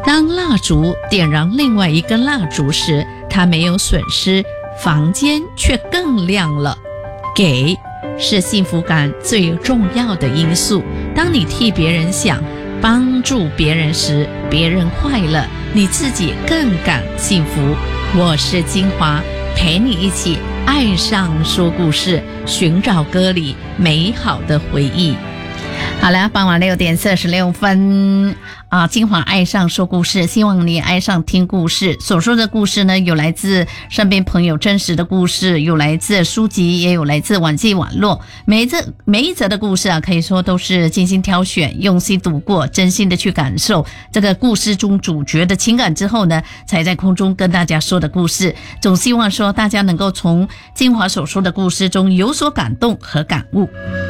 当蜡烛点燃另外一根蜡烛时，它没有损失，房间却更亮了。给是幸福感最重要的因素。当你替别人想，帮助别人时，别人快乐，你自己更感幸福。我是金华，陪你一起爱上说故事，寻找歌里美好的回忆。好了，傍晚6点46分金华爱上说故事，希望你爱上听故事。所说的故事呢，有来自身边朋友真实的故事，有来自书籍，也有来自网际网络。每一则的故事可以说都是精心挑选，用心读过，真心的去感受这个故事中主角的情感之后呢，才在空中跟大家说的故事。总希望说大家能够从金华所说的故事中有所感动和感悟。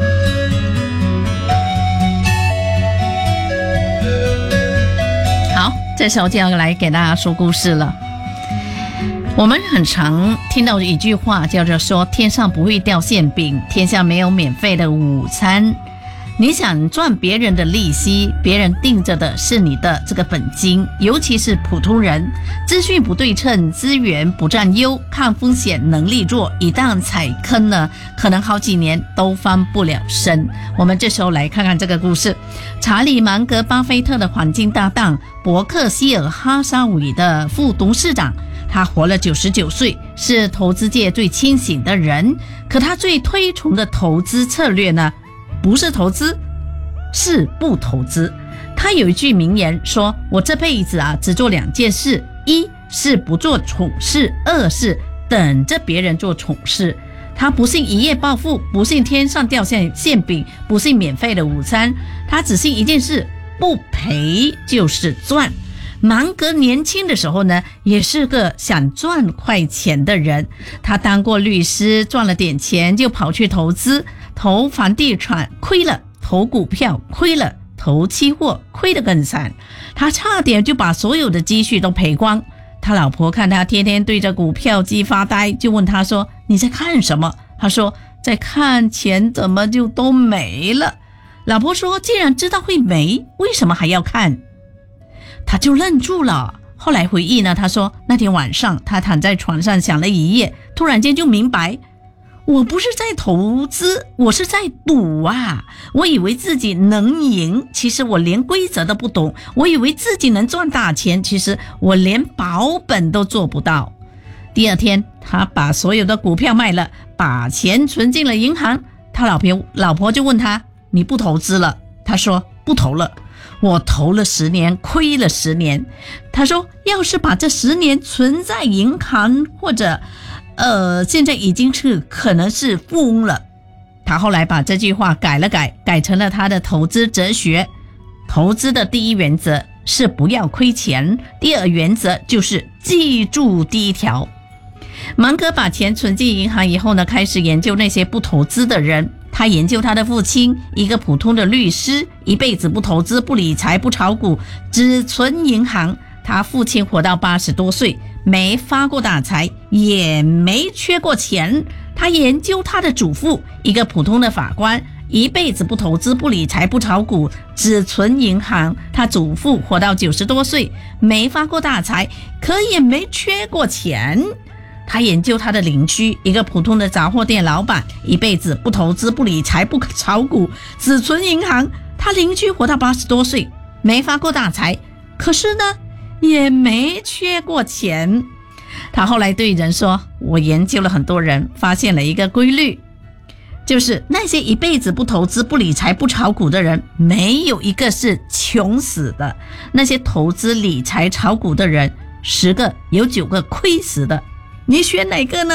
这时候就要来给大家说故事了。我们很常听到一句话，叫做说天上不会掉馅饼，天下没有免费的午餐。你想赚别人的利息，别人定着的是你的这个本金，尤其是普通人，资讯不对称，资源不占优，抗风险能力弱，一旦踩坑呢，可能好几年都翻不了身。我们这时候来看看这个故事。查理芒格巴菲特的黄金搭档，伯克希尔哈撒韦的副董事长，他活了99岁，是投资界最清醒的人。可他最推崇的投资策略呢，不是投资，是不投资。他有一句名言说，我这辈子只做2件事，一是不做蠢事，二是等着别人做蠢事。他不信一夜暴富，不信天上掉馅饼，不信免费的午餐，他只信一件事，不赔就是赚。芒格年轻的时候呢，也是个想赚快钱的人。他当过律师，赚了点钱就跑去投资，投房地产亏了，投股票亏了，投期货亏得更惨。他差点就把所有的积蓄都赔光。他老婆看他天天对着股票机发呆，就问他说，你在看什么？他说，在看钱怎么就都没了。老婆说，既然知道会没，为什么还要看？他就愣住了。后来回忆呢，他说那天晚上他躺在床上想了一夜，突然间就明白，我不是在投资，我是在赌啊！我以为自己能赢，其实我连规则都不懂。我以为自己能赚大钱，其实我连保本都做不到。第二天，他把所有的股票卖了，把钱存进了银行。他老婆就问他，你不投资了？他说，不投了。我投了10年，亏了10年。他说，要是把这10年存在银行，或者现在已经可能是富翁了。他后来把这句话改成了他的投资哲学。投资的第一原则是不要亏钱，第二原则就是记住第一条。芒格把钱存进银行以后呢，开始研究那些不投资的人。他研究他的父亲，一个普通的律师，一辈子不投资、不理财、不炒股，只存银行。他父亲活到80多岁，没发过大财，也没缺过钱。他研究他的祖父，一个普通的法官，一辈子不投资、不理财、不炒股，只存银行。他祖父活到90多岁，没发过大财，可也没缺过钱。他研究他的邻居，一个普通的杂货店老板，一辈子不投资、不理财、不炒股，只存银行。他邻居活到80多岁，没发过大财，可是呢，也没缺过钱。他后来对人说，我研究了很多人，发现了一个规律，就是那些一辈子不投资、不理财、不炒股的人，没有一个是穷死的。那些投资、理财、炒股的人，10个有9个亏死的。你选哪个呢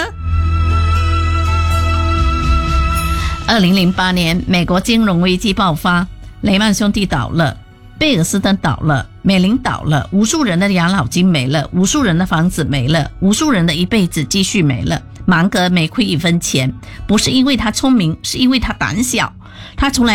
？2008年，美国金融危机爆发，雷曼兄弟倒了，贝尔斯登倒了，美林倒了，无数人的养老金没了，无数人的房子没了，无数人的一辈子积蓄没了。芒格没亏1分钱，不是因为他聪明，是因为他胆小。他从来